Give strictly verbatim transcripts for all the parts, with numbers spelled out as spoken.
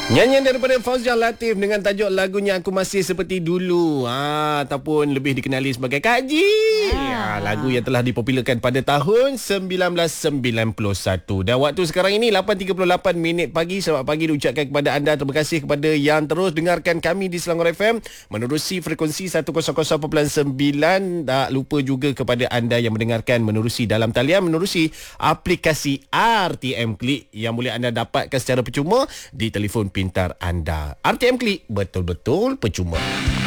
Nyanyian daripada Fauzia Latif dengan tajuk lagunya Aku Masih Seperti Dulu, ha, ataupun lebih dikenali sebagai Kak Ji. Ha, lagu yang telah dipopularkan pada tahun sembilan belas sembilan puluh satu. Dan waktu sekarang ini lapan tiga puluh lapan minit pagi. Selamat pagi diucapkan kepada anda. Terima kasih kepada yang terus dengarkan kami di Selangor F M menerusi frekuensi seratus perpuluhan sembilan. Tak lupa juga kepada anda yang mendengarkan menerusi dalam talian, menerusi aplikasi R T M Klik yang boleh anda dapatkan secara percuma di telefon pintar anda. R T M Klik, betul-betul percuma.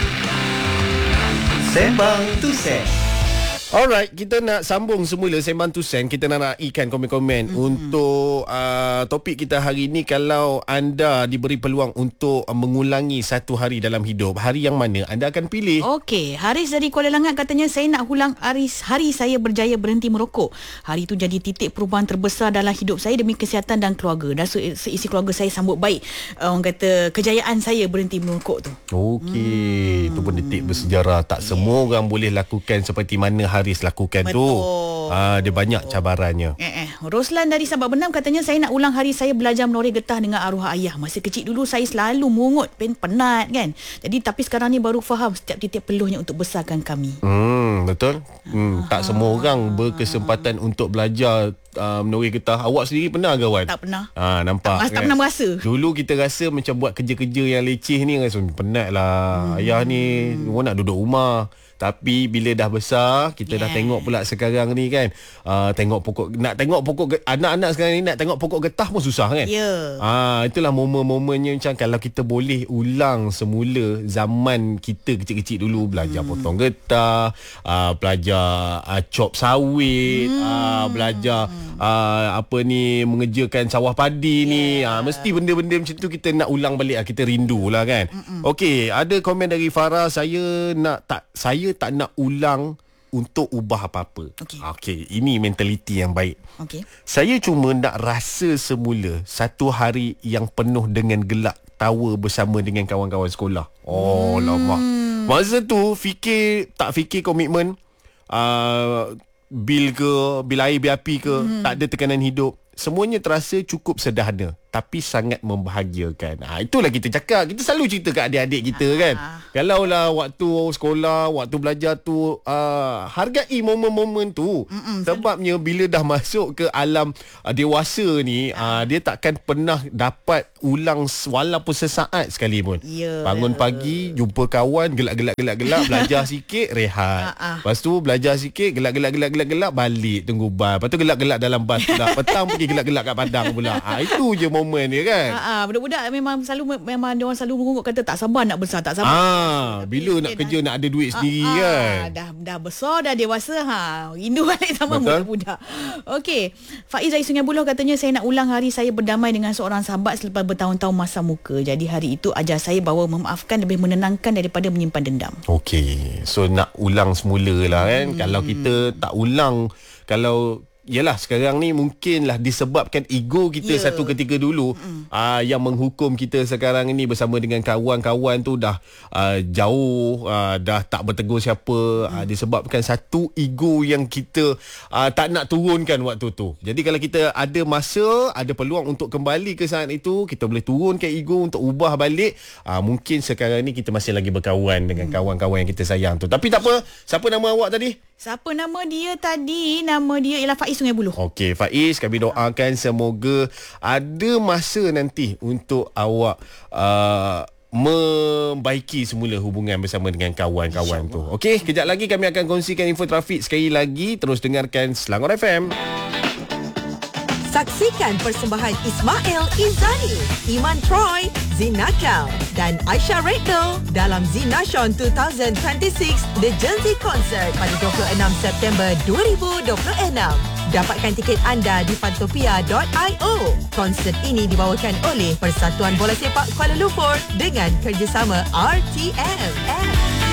Sembang Tusen. Alright, kita nak sambung semula Sembang Tusen. Kita nak raikan komen-komen mm-hmm. untuk uh, topik kita hari ini. Kalau anda diberi peluang untuk uh, mengulangi satu hari dalam hidup, hari yang mana anda akan pilih? Okey, Haris dari Kuala Langat katanya, saya nak ulang hari, hari saya berjaya berhenti merokok. Hari itu jadi titik perubahan terbesar dalam hidup saya demi kesihatan dan keluarga. Dan se- seisi keluarga saya sambut baik uh, orang kata kejayaan saya berhenti merokok tu. Okey, hmm. itu pun detik bersejarah. Tak yeah. semua orang boleh lakukan seperti mana Haris lakukan. Betul. Tu ah, dia banyak cabarannya. eh, eh. Roslan dari Sabak Benam katanya, saya nak ulang hari saya belajar menoreh getah dengan arwah ayah. Masa kecil dulu saya selalu mungut, pen penat kan. Jadi tapi sekarang ni baru faham setiap titik peluhnya untuk besarkan kami. Hmm, betul. Hmm, tak semua orang berkesempatan untuk belajar uh, menoreh getah. Awak sendiri pernah ke, Wan? Tak pernah. Ha, nampak. Tak, kan? Tak pernah merasa. Dulu kita rasa macam buat kerja-kerja yang leceh ni rasa penat lah. Hmm. Ayah ni orang nak duduk rumah. Tapi bila dah besar, kita yeah. dah tengok pula sekarang ni kan, uh, tengok pokok, nak tengok pokok, anak-anak sekarang ni nak tengok pokok getah pun susah kan. Ya. Yeah. Uh, itulah momen-momennya macam kalau kita boleh ulang semula zaman kita kecil-kecil dulu, belajar hmm. potong getah, uh, belajar uh, chop sawit, hmm. uh, belajar uh, apa ni, mengerjakan sawah padi yeah. ni, uh, mesti benda-benda macam tu kita nak ulang balik, uh, kita rindu lah kan. Okey, ada komen dari Farah, saya nak tak saya tak nak ulang untuk ubah apa-apa. Okey, okay, ini mentaliti yang baik. Okey. Saya cuma nak rasa semula satu hari yang penuh dengan gelak tawa bersama dengan kawan-kawan sekolah. Oh, hmm. lama. Masa tu fikir tak fikir komitmen, uh, bil ke, bil air, bil api ke, hmm. tak ada tekanan hidup. Semuanya terasa cukup sederhana tapi sangat membahagiakan. Ha, itulah kita cakap. Kita selalu cerita kat adik-adik kita kan. Kalau lah waktu sekolah, waktu belajar tu, uh, hargai momen-momen tu. Mm-mm, sebabnya bila dah masuk ke alam uh, dewasa ni, uh, dia takkan pernah dapat ulang walaupun sesaat sekalipun. Yeah. Bangun pagi, jumpa kawan, gelak-gelak-gelak-gelak, belajar sikit, rehat. Lepas tu belajar sikit, gelak-gelak-gelak-gelak, balik tunggu bas. Lepas tu gelak-gelak dalam bas pula. Petang pergi gelak-gelak kat padang pula. Ha, itu je momen dia kan. Ha, ha, budak-budak memang selalu memang dia orang selalu mengungut kata tak sabar nak besar, tak sabar. Ah, bila nak kerja dah, nak ada duit sendiri ha, kan. Ha, dah dah besar, dah dewasa, ha, rindu balik sama budak-budak. Okey, Faiz dari Sungai Buloh katanya, saya nak ulang hari saya berdamai dengan seorang sahabat selepas bertahun-tahun masa muka. Jadi hari itu ajar saya bahawa memaafkan lebih menenangkan daripada menyimpan dendam. Okey, so nak ulang semula lah kan. Hmm. Kalau kita tak ulang, kalau yalah sekarang ni mungkinlah disebabkan ego kita yeah. satu ketika dulu mm. uh, yang menghukum kita sekarang ini bersama dengan kawan-kawan tu dah uh, jauh, uh, dah tak bertegur siapa, mm. uh, disebabkan satu ego yang kita uh, tak nak turunkan waktu tu. Jadi kalau kita ada masa, ada peluang untuk kembali ke saat itu, kita boleh turunkan ego untuk ubah balik, uh, mungkin sekarang ni kita masih lagi berkawan dengan mm. kawan-kawan yang kita sayang tu. Tapi tak apa, siapa nama awak tadi? Siapa nama dia tadi? Nama dia ialah Faiz Sungai Buloh. Okey, Faiz, kami doakan semoga ada masa nanti untuk awak uh, membaiki semula hubungan bersama dengan kawan-kawan tu. Okey, kejap lagi kami akan kongsikan info trafik sekali lagi. Terus dengarkan Selangor F M. Saksikan persembahan Ismail Izani, Iman Troy, Zinakal dan Aisyah Redno dalam Zinashon dua ribu dua puluh enam The Gen Z Concert pada dua puluh enam September dua ribu dua puluh enam. Dapatkan tiket anda di fantopia dot io. Konsert ini dibawakan oleh Persatuan Bola Sepak Kuala Lumpur dengan kerjasama R T M.